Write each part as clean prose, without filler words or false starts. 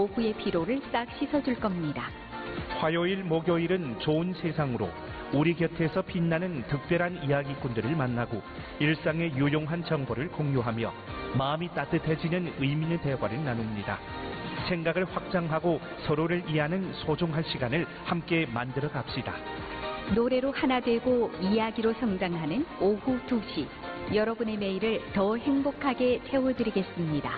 오후의 피로를 싹 씻어줄 겁니다. 화요일, 목요일은 좋은 세상으로 우리 곁에서 빛나는 특별한 이야기꾼들을 만나고 일상의 유용한 정보를 공유하며 마음이 따뜻해지는 의미 있는 대화를 나눕니다. 생각을 확장하고 서로를 이해하는 소중한 시간을 함께 만들어 갑시다. 노래로 하나 되고 이야기로 성장하는 오후 2시. 여러분의 매일을 더 행복하게 채워드리겠습니다.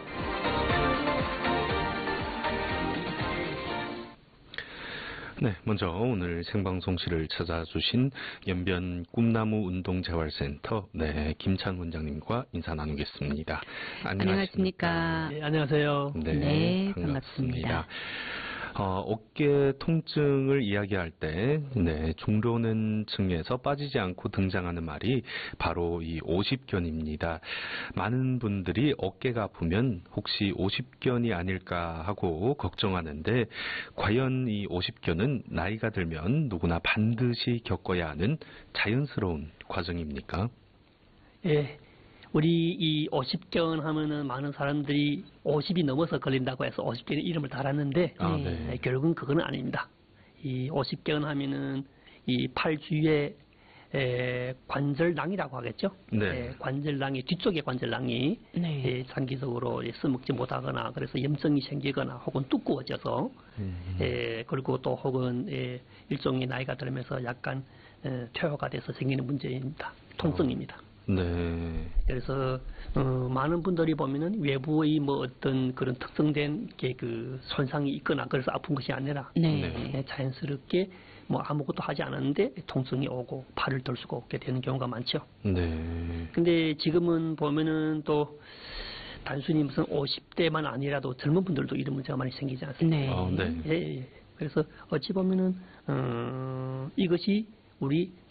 네, 먼저 오늘 생방송실을 찾아주신 연변 꿈나무 운동재활센터 김찬 원장님과 인사 나누겠습니다. 안녕하십니까? 네, 안녕하세요. 네, 반갑습니다. 어깨 통증을 이야기할 때, 중로는 층에서 빠지지 않고 등장하는 말이 바로 이 오십견입니다. 많은 분들이 어깨가 아프면 혹시 오십견이 아닐까 하고 걱정하는데, 과연 이 오십견은 나이가 들면 누구나 반드시 겪어야 하는 자연스러운 과정입니까? 예. 우리 이 50견 하면은 많은 사람들이 50이 넘어서 걸린다고 해서 50견의 이름을 달았는데 결국은 그건 아닙니다. 이 50견 하면은 이 팔 주위에 관절낭이라고 하겠죠. 관절낭이 뒤쪽의 관절낭이 장기적으로 써먹지 못하거나 그래서 염증이 생기거나 혹은 두꺼워져서 그리고 또 혹은 일종의 나이가 들면서 약간 퇴화가 돼서 생기는 문제입니다. 통증입니다. 그래서 많은 분들이 보면은 외부의 뭐 어떤 그런 특성된 게 그 손상이 있거나 그래서 아픈 것이 아니라 자연스럽게 뭐 아무것도 하지 않았는데 통증이 오고 팔을 들 수가 없게 되는 경우가 많죠. 근데 지금은 보면은 또 단순히 무슨 50대만 아니라도 젊은 분들도 이런 문제가 많이 생기지 않습니까? 그래서 어찌 보면은 이것이 우리